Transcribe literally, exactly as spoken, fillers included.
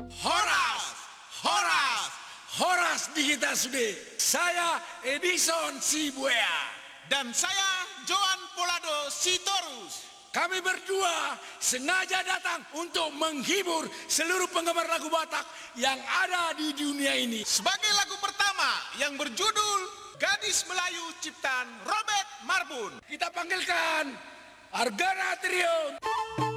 Horas, Horas, Horas Digital Sude. Saya Edison Sibuya. Dan saya Joan Polado Sitorus. Kami berdua sengaja datang untuk menghibur seluruh penggemar lagu Batak yang ada di dunia ini. Sebagai lagu pertama yang berjudul Gadis Melayu ciptaan Robert Marbun, kita panggilkan Argana Trio.